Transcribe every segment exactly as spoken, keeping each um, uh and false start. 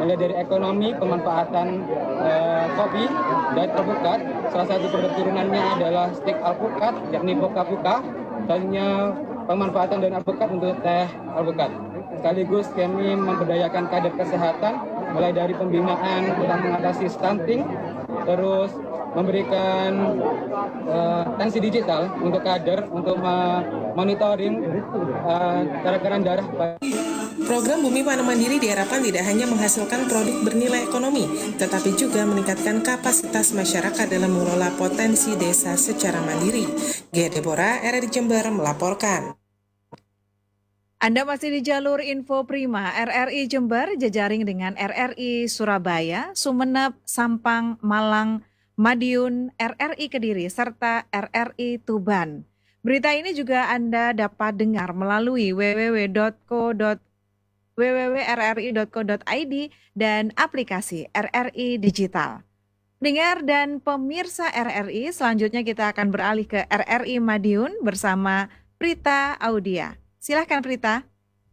mulai dari ekonomi, pemanfaatan uh, kopi dan alpukat. Salah satu produk turunannya adalah stik alpukat, yakni Puka-Puka. Selanjutnya pemanfaatan dan alpukat untuk teh alpukat. Sekaligus kami memberdayakan kader kesehatan, mulai dari pembinaan tentang mengatasi stunting, terus memberikan uh, tensi digital untuk kader untuk monitoring uh, tekanan darah. Program Bumi Pangan Mandiri diharapkan tidak hanya menghasilkan produk bernilai ekonomi, tetapi juga meningkatkan kapasitas masyarakat dalam mengelola potensi desa secara mandiri. Gia Deborah, R R I Jember melaporkan. Anda masih di jalur Info Prima R R I Jember, jejaring dengan R R I Surabaya, Sumeneb, Sampang, Malang, Madiun, R R I Kediri, serta R R I Tuban. Berita ini juga Anda dapat dengar melalui w w w titik co titik w w w titik r r i titik co titik i d dan aplikasi R R I Digital. Pendengar dan pemirsa R R I, selanjutnya kita akan beralih ke R R I Madiun bersama Prita Audia. Silahkan Prita.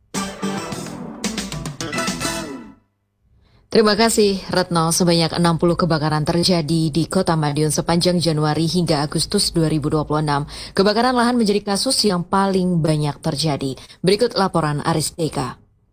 Terima kasih Retno. Sebanyak enam puluh kebakaran terjadi di Kota Madiun sepanjang Januari hingga Agustus dua ribu dua puluh enam. Kebakaran lahan menjadi kasus yang paling banyak terjadi. Berikut laporan Aris Deka.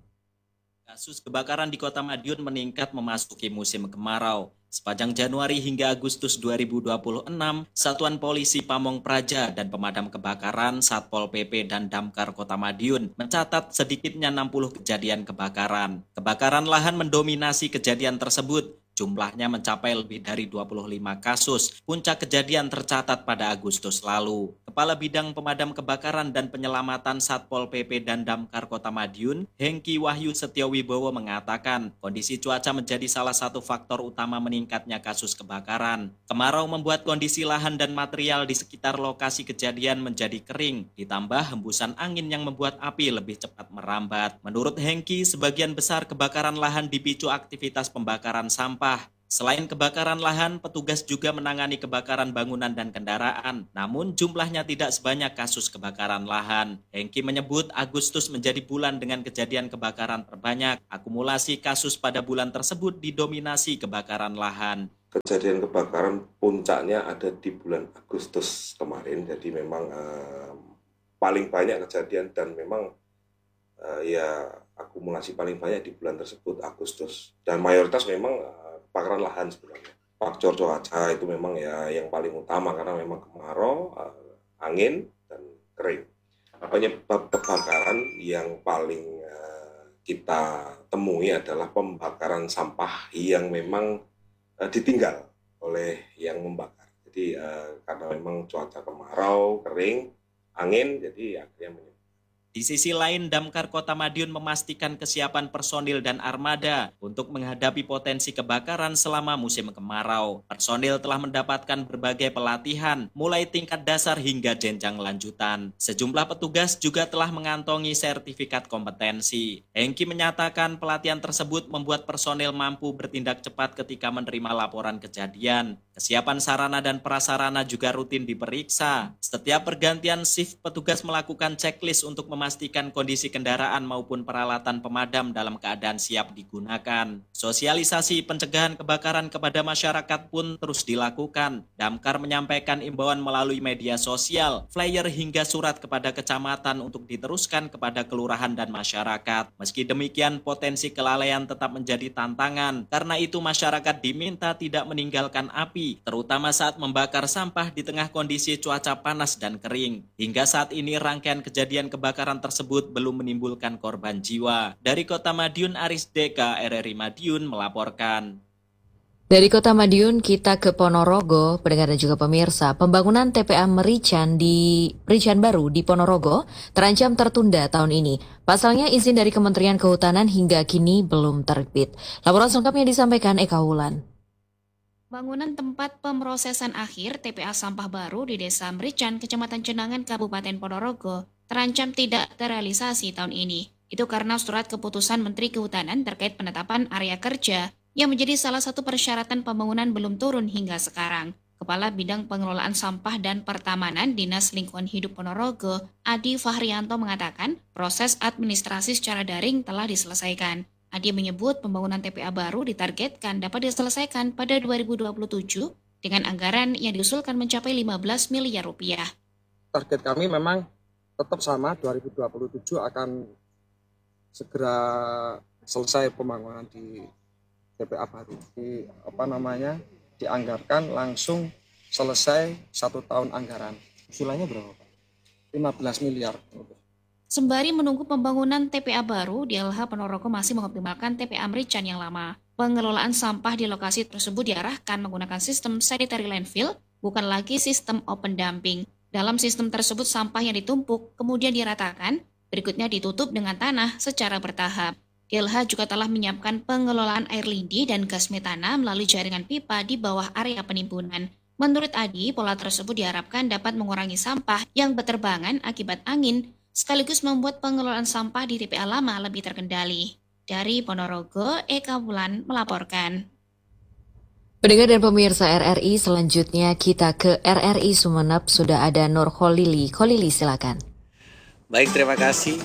Kasus kebakaran di Kota Madiun meningkat memasuki musim kemarau. Sepanjang Januari hingga Agustus dua ribu dua puluh enam, Satuan Polisi Pamong Praja dan Pemadam Kebakaran Satpol P P dan Damkar Kota Madiun mencatat sedikitnya enam puluh kejadian kebakaran. Kebakaran lahan mendominasi kejadian tersebut. Jumlahnya mencapai lebih dari dua puluh lima kasus. Puncak kejadian tercatat pada Agustus lalu. Kepala Bidang Pemadam Kebakaran dan Penyelamatan Satpol P P dan Damkar Kota Madiun, Hengki Wahyu Setiowibowo mengatakan, kondisi cuaca menjadi salah satu faktor utama meningkatnya kasus kebakaran. Kemarau membuat kondisi lahan dan material di sekitar lokasi kejadian menjadi kering, ditambah hembusan angin yang membuat api lebih cepat merambat. Menurut Hengki, sebagian besar kebakaran lahan dipicu aktivitas pembakaran sampah. Selain kebakaran lahan, petugas juga menangani kebakaran bangunan dan kendaraan. Namun jumlahnya tidak sebanyak kasus kebakaran lahan. Hengki menyebut Agustus menjadi bulan dengan kejadian kebakaran terbanyak. Akumulasi kasus pada bulan tersebut didominasi kebakaran lahan. Kejadian kebakaran puncaknya ada di bulan Agustus kemarin. Jadi memang uh, paling banyak kejadian dan memang uh, ya akumulasi paling banyak di bulan tersebut Agustus. Dan mayoritas memang uh, kebakaran lahan sebenarnya. Faktor cuaca itu memang ya yang paling utama karena memang kemarau, uh, angin dan kering. Penyebab kebakaran yang paling uh, kita temui adalah pembakaran sampah yang memang uh, ditinggal oleh yang membakar. Jadi uh, karena memang cuaca kemarau, kering, angin, jadi akhirnya menyebabkan. Di sisi lain, Damkar Kota Madiun memastikan kesiapan personil dan armada untuk menghadapi potensi kebakaran selama musim kemarau. Personil telah mendapatkan berbagai pelatihan, mulai tingkat dasar hingga jenjang lanjutan. Sejumlah petugas juga telah mengantongi sertifikat kompetensi. Hengki menyatakan pelatihan tersebut membuat personil mampu bertindak cepat ketika menerima laporan kejadian. Kesiapan sarana dan prasarana juga rutin diperiksa. Setiap pergantian shift, petugas melakukan checklist untuk memastikan kondisi kendaraan maupun peralatan pemadam dalam keadaan siap digunakan. Sosialisasi pencegahan kebakaran kepada masyarakat pun terus dilakukan. Damkar menyampaikan imbauan melalui media sosial, flyer hingga surat kepada kecamatan untuk diteruskan kepada kelurahan dan masyarakat. Meski demikian, potensi kelalaian tetap menjadi tantangan. Karena itu masyarakat diminta tidak meninggalkan api, terutama saat membakar sampah di tengah kondisi cuaca panas dan kering. Hingga saat ini rangkaian kejadian kebakaran tersebut belum menimbulkan korban jiwa. Dari Kota Madiun, Aris Deka, R R I Madiun melaporkan. Dari Kota Madiun kita ke Ponorogo, pendengar dan juga pemirsa. Pembangunan T P A Merican di Merican Baru di Ponorogo terancam tertunda tahun ini. Pasalnya izin dari Kementerian Kehutanan hingga kini belum terbit. Laporan selengkapnya disampaikan Eka Wulan. Bangunan tempat pemrosesan akhir T P A Sampah Baru di Desa Merican, Kecamatan Cenangan, Kabupaten Ponorogo, terancam tidak terrealisasi tahun ini. Itu karena surat keputusan Menteri Kehutanan terkait penetapan area kerja yang menjadi salah satu persyaratan pembangunan belum turun hingga sekarang. Kepala Bidang Pengelolaan Sampah dan Pertamanan Dinas Lingkungan Hidup Ponorogo, Adi Fahrianto mengatakan proses administrasi secara daring telah diselesaikan. Adi menyebut pembangunan T P A baru ditargetkan dapat diselesaikan pada dua ribu dua puluh tujuh dengan anggaran yang diusulkan mencapai lima belas miliar rupiah. Target kami memang tetap sama, dua ribu dua puluh tujuh akan segera selesai pembangunan di T P A baru. Di, apa namanya, dianggarkan langsung selesai satu tahun anggaran. Usulannya berapa, Pak? lima belas miliar. Sembari menunggu pembangunan T P A baru, D L H Ponorogo masih mengoptimalkan T P A Merican yang lama. Pengelolaan sampah di lokasi tersebut diarahkan menggunakan sistem sanitary landfill, bukan lagi sistem open dumping. Dalam sistem tersebut sampah yang ditumpuk kemudian diratakan, berikutnya ditutup dengan tanah secara bertahap. D L H juga telah menyiapkan pengelolaan air lindi dan gas metana melalui jaringan pipa di bawah area penimbunan. Menurut Adi, pola tersebut diharapkan dapat mengurangi sampah yang berterbangan akibat angin, sekaligus membuat pengelolaan sampah di T P A lama lebih terkendali. Dari Ponorogo, Eka Wulan melaporkan. Pendengar dan pemirsa R R I, selanjutnya kita ke R R I Sumeneb, sudah ada Nur Kholili. Kholili, silakan. Baik, terima kasih.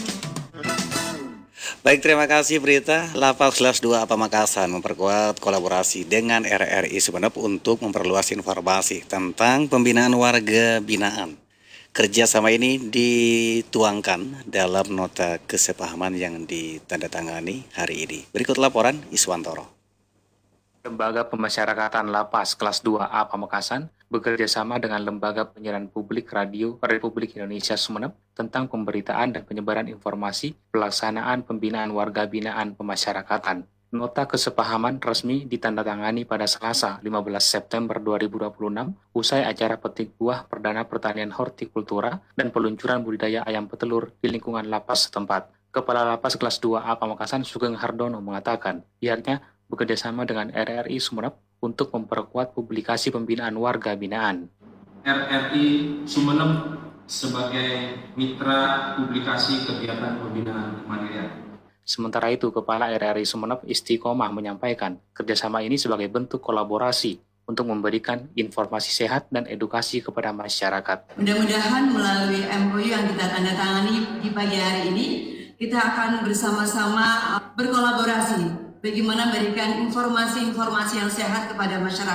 Baik, terima kasih berita. Lapas kelas dua Pamekasan memperkuat kolaborasi dengan R R I Sumeneb untuk memperluas informasi tentang pembinaan warga binaan. Kerjasama ini dituangkan dalam nota kesepahaman yang ditandatangani hari ini. Berikut laporan Iswantoro. Lembaga Pemasyarakatan Lapas Kelas dua A Pamekasan bekerja sama dengan Lembaga Penyiaran Publik Radio Republik Indonesia Sumeneb tentang pemberitaan dan penyebaran informasi pelaksanaan pembinaan warga binaan pemasyarakatan. Nota kesepahaman resmi ditandatangani pada Selasa lima belas September dua ribu dua puluh enam usai acara petik buah perdana pertanian hortikultura dan peluncuran budidaya ayam petelur di lingkungan lapas setempat. Kepala Lapas Kelas dua A Pamekasan Sugeng Hardono mengatakan pihaknya bekerjasama dengan R R I Sumeneb untuk memperkuat publikasi pembinaan warga binaan. R R I Sumeneb sebagai mitra publikasi kegiatan pembinaan kemandirian. Sementara itu, Kepala R R I Sumeneb Istiqomah menyampaikan kerjasama ini sebagai bentuk kolaborasi untuk memberikan informasi sehat dan edukasi kepada masyarakat. Mudah-mudahan melalui M O U yang kita tandatangani di pagi hari ini, kita akan bersama-sama berkolaborasi bagaimana memberikan informasi-informasi yang sehat kepada masyarakat.